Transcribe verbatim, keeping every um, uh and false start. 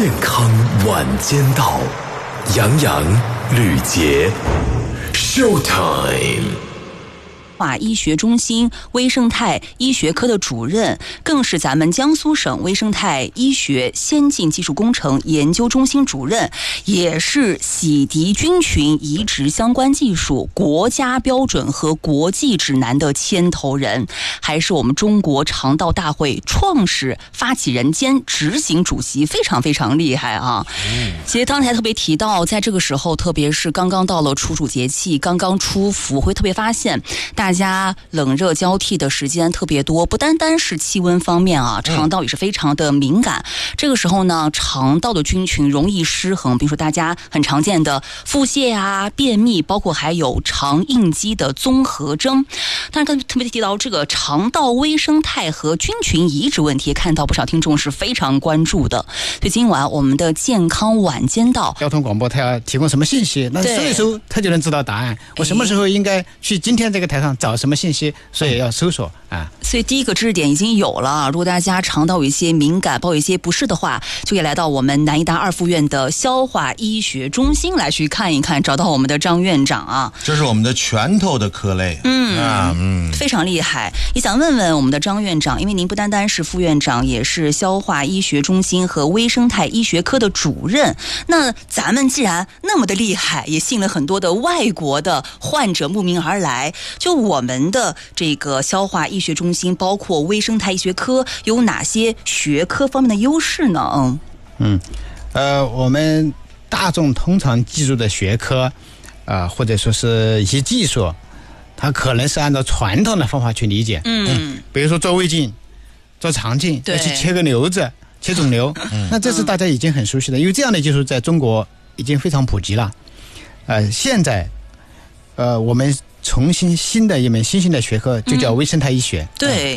健康晚间到，杨洋、吕杰 ，Showtime。 化医学中心微生态医学科的主任，更是咱们江苏省微生态医学先进技术工程研究中心主任，也是洗涤菌群移植相关技术国家标准和国际指南的牵头人，还是我们中国肠道大会创始发起人兼执行主席，非常非常厉害啊！其实刚才特别提到，在这个时候，特别是刚刚到了处暑节气，刚刚出伏，会特别发现大家冷热交替的时间特别多，不单单是气温方面啊，肠道也是非常的敏感。嗯、这个时候呢，肠道的菌群容易失衡，比如说大家很常见的腹泻啊、便秘，包括还有肠应激的综合征。但是刚才特别提到这个肠道微生态和菌群移植问题，看到不少听众是非常关注的。所以今晚我们的健康晚间到交通广播，它要提供什么信息，那搜一搜，他就能知道答案。我什么时候应该去今天这个台上找什么信息，所以要搜索啊。 所以第一个知识点已经有了，如果大家肠道有一些敏感，包括一些不适的话，就可以来到我们南医大二附院的消化医学中心来去看一看，找到我们的张院长啊。 这是我们的拳头的科类， 嗯啊，嗯， 非常厉害。也想问问我们的张院长，因为您不单单是副院长，也是消化医学中心和微生态医学科的主任。那咱们既然那么的厉害，也吸引了很多的外国的患者慕名而来，就我们的这个消化医学中心，包括微生态医学科，有哪些学科方面的优势呢？嗯嗯，呃，我们大众通常记住的学科，啊、呃，或者说是一些技术，它可能是按照传统的方法去理解。嗯，嗯比如说做胃镜、做肠镜，要去切个瘤子、切肿瘤，嗯、那这是大家已经很熟悉的，因为这样的技术在中国已经非常普及了。呃，现在，呃，我们重新新的一门新兴的学科就叫微生态医学。 对。